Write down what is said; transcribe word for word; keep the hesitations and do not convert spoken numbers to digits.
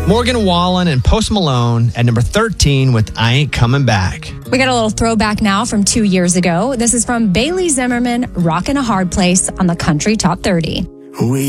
Morgan Wallen and Post Malone at number thirteen with I Ain't Coming Back. We got a little throwback now from two years ago. This is from Bailey Zimmerman, Rockin' a Hard Place on the Country Top thirty. We